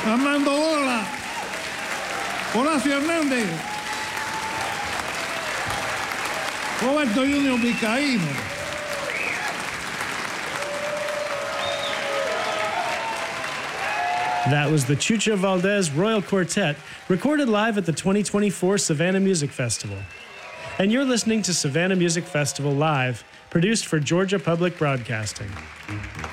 Armando Ola, Horacio Hernández, Roberto Junior Vizcaíno. That was the Chucho Valdez Royal Quartet, recorded live at the 2024 Savannah Music Festival. And you're listening to Savannah Music Festival Live, produced for Georgia Public Broadcasting.